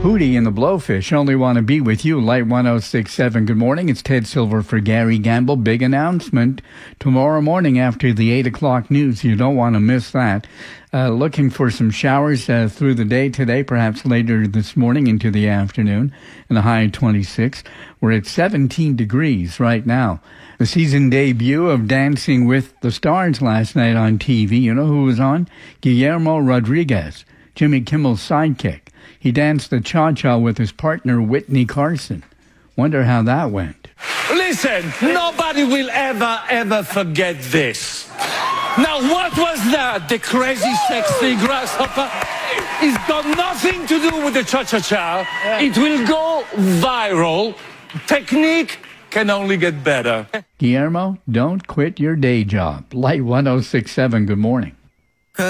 Hootie and the Blowfish only want to be with you. Light 1067. Good morning. It's Ted Silver for Gary Gamble. Big announcement tomorrow morning after the 8 o'clock news. You don't want to miss that. Looking for some showers through the day today, perhaps later this morning into the afternoon, and a high 26. We're at 17 degrees right now. The season debut of Dancing with the Stars last night on TV. You know who was on? Guillermo Rodriguez, Jimmy Kimmel's sidekick. He danced the cha-cha with his partner, Whitney Carson. Wonder how that went. Listen, nobody will ever forget this. Now, what was that? The crazy, sexy grasshopper? It's got nothing to do with the cha-cha-cha. It will go viral. Technique can only get better. Guillermo, don't quit your day job. Light 1067, good morning.